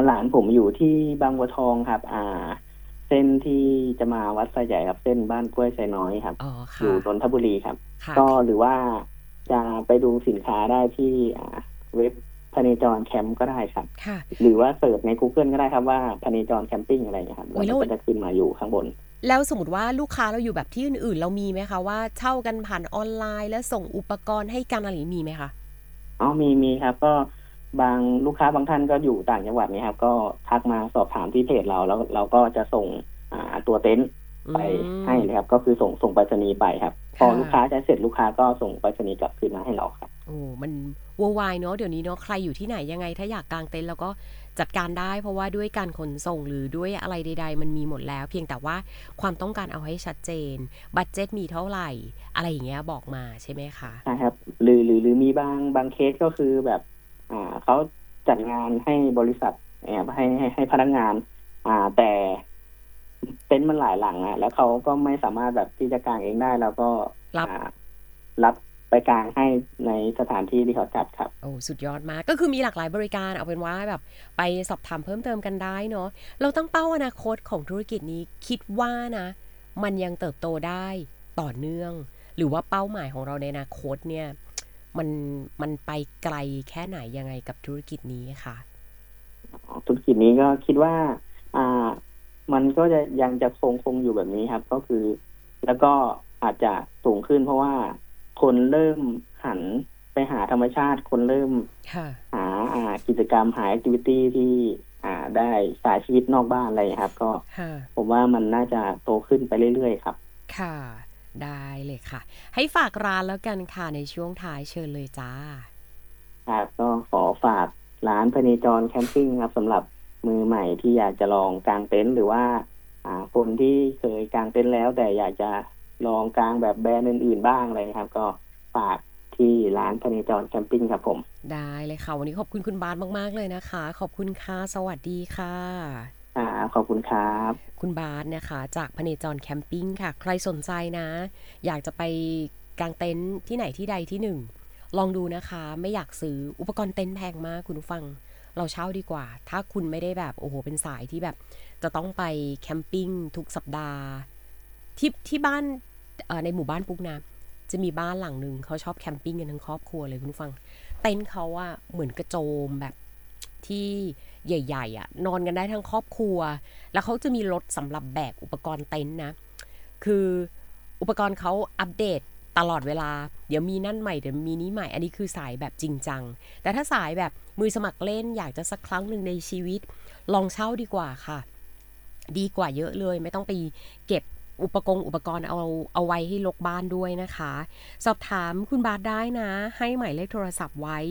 หลานผมอยู่ที่บางบัวทองครับเส้นที่จะมาวัดไซใหญ่ครับเส้นบ้านกล้วยไซน้อยครับอ๋ออยู่ค่ะนนทบุรีครับค่ะก็หรือว่าจะไปดูสินค้าได้ที่เว็บพเนจรแคมป์ก็ได้ครับค่ะหรือว่าเสิร์ชใน Google ก็ได้ครับว่าพเนจรแคมปิ้งอะไรอย่างเงี้ยครับแล้วโอ้ยแล้วมันก็จะขึ้นมาอยู่ข้างบนแล้วสมมติว่าลูกค้าเราอยู่แบบที่อื่นๆเรามีไหมคะว่าเช่ากันผ่านออนไลน์แล้วส่งอุปกรณ์ให้กันอะไรอย่างนี้มีไหมคะอ๋อมีครับก็บางลูกค้าบางท่านก็อยู่ต่างจังหวัดเนี่ยครับก็ทักมาสอบถามที่เพจเราแล้วเราก็จะส่งตัวเต็นท์อืไปให้มเลยครับก็คือส่งไปรษณีย์ไปครับพอค่ะลูกค้าใช้เสร็จลูกค้าก็ส่งไปรษณีย์กลับคืนมาให้เราครับโอ้มันวัววายเนาะเดี๋ยวนี้เนาะใครอยู่ที่ไหนยังไงถ้าอยากกางเต็นท์แล้วก็จัดการได้เพราะว่าด้วยการขนส่งหรือด้วยอะไรใดๆมันมีหมดแล้วเพียงแต่ว่าความต้องการเอาให้ชัดเจนบัดเจ็ตมีเท่าไหร่อะไรอย่างเงี้ยบอกมาใช่ไหมคะใช่ครับหรือมีบางเคสก็คือแบบเขาจัดงานให้บริษัทให้พนักงานแต่เต็นท์มันหลายหลังแล้วเขาก็ไม่สามารถแบบที่จะกางเองได้แล้วก็รับอ่ารับไปกางให้ในสถานที่ที่เขาจัดครับโอ้สุดยอดมากก็คือมีหลากหลายบริการเอาเป็นว่าแบบไปสอบถามเพิ่มเติมกันได้เนาะเราตั้งเป้าอนาคตของธุรกิจนี้คิดว่านะมันยังเติบโตได้ต่อเนื่องหรือว่าเป้าหมายของเราในอนาคตเนี่ยมันมันไปไกลแค่ไหนยังไงกับธุรกิจนี้คะธุรกิจนี้ก็คิดว่าอ่ามันก็จะยังจะคงอยู่แบบนี้ครับก็คือแล้วก็อาจจะสูงขึ้นเพราะว่าคนเริ่มหันไปหาธรรมชาติคนเริ่มค่ะหากิจกรรมหาแอคทิวิตี้ที่ได้สายชีวิตนอกบ้านอะไรอย่างเงี้ยครับก็ค่ะผมว่ามันน่าจะโตขึ้นไปเรื่อยๆครับค่ะได้เลยค่ะให้ฝากร้านแล้วกันค่ะในช่วงท้ายเชิญเลยจ้าครับก็ขอฝากร้านพเนจรแคมปิ้งครับสำหรับมือใหม่ที่อยากจะลองกางเต็นท์หรือว่าคนที่เคยกางเต็นท์แล้วแต่อยากจะลองกางแบบแบรนด์อื่นๆบ้างอะไรนะครับก็ฝากที่ร้านพเนจรแคมปิ้งครับผมได้เลยค่ะวันนี้ขอบคุณคุณบาสมากๆเลยนะคะขอบคุณค่ะสวัสดีค่ะขอบคุณครับคุณบาสนะคะจากพเนจรแคมปิ้งค่ะใครสนใจนะอยากจะไปกางเต็นท์ที่ไหนที่ใดที่หนึ่งลองดูนะคะไม่อยากซื้ออุปกรณ์เต็นท์แพงมากคุณผู้ฟังเราเช่าดีกว่าถ้าคุณไม่ได้แบบโอ้โหเป็นสายที่แบบจะต้องไปแคมปิ้งทุกสัปดาห์ ที่บ้านในหมู่บ้านปุ๊กนะจะมีบ้านหลังหนึ่งเขาชอบแคมปิ้งกันทั้งครอบครัวเลยคุณผู้ฟังเต็นท์เขาอะเหมือนกระโจมแบบที่ใหญ่ๆอะนอนกันได้ทั้งครอบครัวแล้วเขาจะมีรถสำหรับแบกอุปกรณ์เต็นท์นะคืออุปกรณ์เขาอัปเดตตลอดเวลาเดี๋ยวมีนั่นใหม่เดี๋ยวมีนี้ใหม่อันนี้คือสายแบบจริงจังแต่ถ้าสายแบบมือสมัครเล่นอยากจะสักครั้งหนึ่งในชีวิตลองเช่าดีกว่าค่ะ ดีกว่าเยอะเลยไม่ต้องไปเก็บอุปกรณ์เอาไว้ให้ลกบ้านด้วยนะคะสอบถามคุณบาทได้นะให้หมายเลขโทรศัพท์ไว้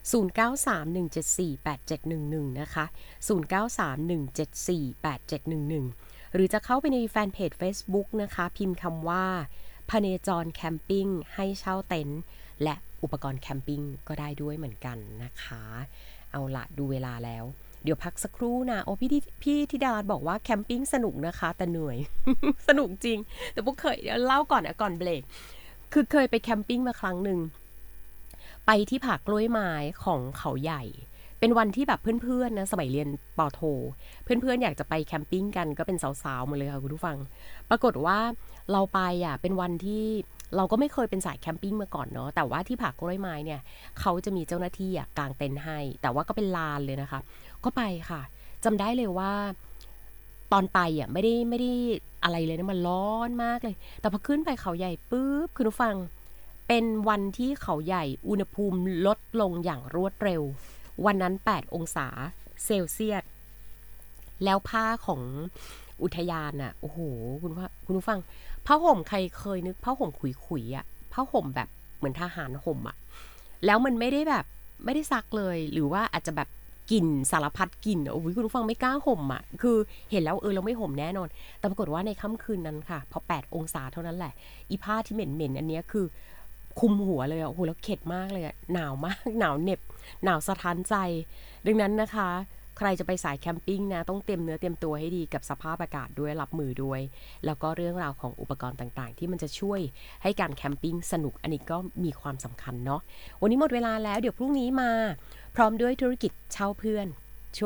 0931748711นะคะ0931748711หรือจะเข้าไปในแฟนเพจ Facebook นะคะพิมพ์คำว่าพเนจรแคมปิ้งให้เช่าเต็นท์และอุปกรณ์แคมปิ้งก็ได้ด้วยเหมือนกันนะคะเอาละดูเวลาแล้ว เดี๋ยวพักสักครู่นะโอ้พี่ธิดาบอกว่าแคมปิ้งสนุกนะคะแต่เหนื่อยสนุกจริงแต่พวกเคยเดี๋ยวเล่าก่อนนะก่อนเบรกคือเคยไปแคมปิ้งมาครั้งหนึ่งไปที่ผากล้วยไม้ของเขาใหญ่เป็นวันที่แบบเพื่อนๆนะสมัยเรียนปอโทเพื่อนๆอยากจะไปแคมปิ้งกันก็เป็นสาวๆหมาเลยค่ะคุณผู้ฟังปรากฏว่าเราไปเป็นวันที่เราก็ไม่เคยเป็นสายแคมปิ้งมาก่อนเนาะแต่ว่าที่ผากล้วยไม้เนี่ยเขาจะมีเจ้าหน้าที่กางเต็นท์ให้แต่ว่าก็เป็นลานเลยนะคะ ก็ไปค่ะจำได้เลยว่าตอนไปไม่ได้อะไรเลยนะมันร้อนมากเลยแต่พอขึ้นไปเขาใหญ่ปุ๊บคุณผู้ฟังเป็นวันที่เขาใหญ่อุณหภูมิลดลงอย่างรวดเร็ววันนั้น8องศาเซลเซียสแล้วผ้าของอุทยานอ่ะโอ้โหคุณผู้ฟังผ้าห่มใครเคยนึกผ้าห่มขุยๆอ่ะผ้าห่มแบบเหมือนทหารห่มอ่ะ แล้วมันไม่ได้แบบไม่ได้ซักเลยหรือว่าอาจจะแบบกลิ่นสารพัดกลิ่นโอ้ยคุณผู้ฟังไม่กล้าห่มอ่ะคือเห็นแล้วเราไม่ห่มแน่นอนแต่ปรากฏว่าในค่ำคืนนั้นค่ะพอ8องศาเท่านั้นแหละอีผ้าที่เหม็นอันเนี้ยคือคุมหัวเลยโอ้โหแล้วเข็ดมากเลยหนาวมากหนาวเหน็บหนาวสะท้านใจดังนั้นนะคะใครจะไปสายแคมปิ้งนะต้องเตรียมเนื้อเตรียมตัวให้ดีกับสภาพอากาศด้วยรับมือด้วยแล้วก็เรื่องราวของอุปกรณ์ต่างๆที่มันจะช่วยให้การแคมปิ้งสนุกอันนี้ก็มีความสำคัญเนาะ วันนี้หมดเวลาแล้วเดี๋ยวพรุ่งนี้มาพร้อมด้วยธุรกิจเช่าเพื่อน